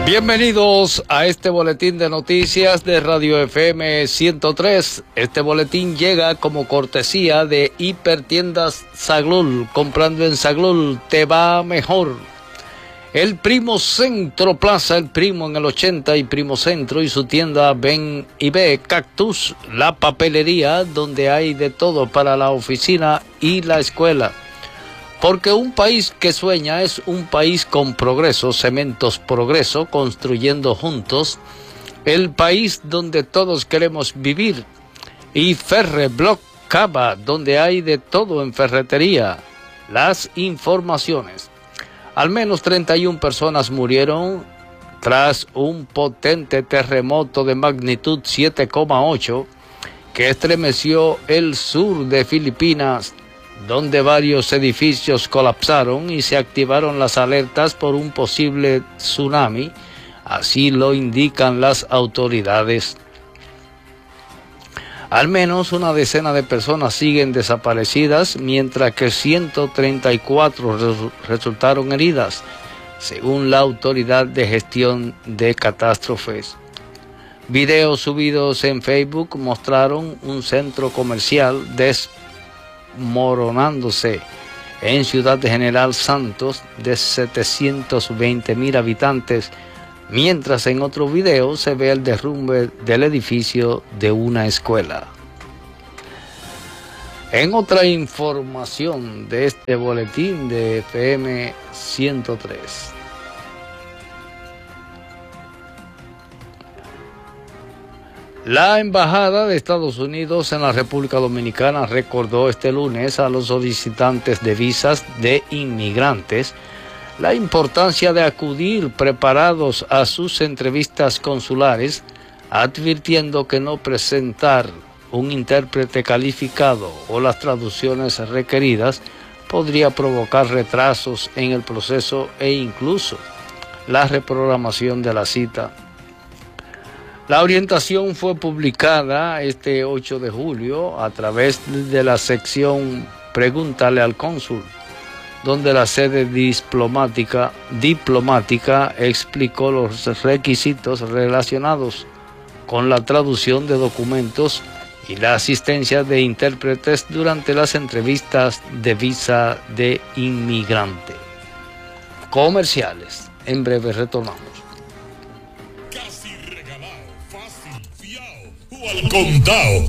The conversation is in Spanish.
Bienvenidos a este boletín de noticias de Radio FM 103. Este boletín llega como cortesía de Hipertiendas Saglul. Comprando en Saglul te va mejor. El Primo Centro Plaza, el Primo en el 80 y Primo Centro y su tienda Ven y Ve Cactus, la papelería donde hay de todo para la oficina y la escuela. Porque un país que sueña es un país con progreso. Cementos Progreso, construyendo juntos el país donde todos queremos vivir. Y Ferreblock Cava, donde hay de todo en ferretería. Las informaciones. Al menos 31 personas murieron tras un potente terremoto de magnitud 7,8 que estremeció el sur de Filipinas, donde varios edificios colapsaron y se activaron las alertas por un posible tsunami, así lo indican las autoridades. Al menos una decena de personas siguen desaparecidas, mientras que 134 resultaron heridas, según la Autoridad de Gestión de Catástrofes. Videos subidos en Facebook mostraron un centro comercial desmoronándose en Ciudad de General Santos de 720,000 habitantes, mientras en otro video se ve el derrumbe del edificio de una escuela. En otra información de este boletín de FM 103. La Embajada de Estados Unidos en la República Dominicana recordó este lunes a los solicitantes de visas de inmigrantes la importancia de acudir preparados a sus entrevistas consulares, advirtiendo que no presentar un intérprete calificado o las traducciones requeridas podría provocar retrasos en el proceso e incluso la reprogramación de la cita. La orientación fue publicada este 8 de julio a través de la sección Pregúntale al Cónsul, donde la sede diplomática explicó los requisitos relacionados con la traducción de documentos y la asistencia de intérpretes durante las entrevistas de visa de inmigrante. Comerciales. En breve retornamos. Casi regalado, fácil, fiao o al contao.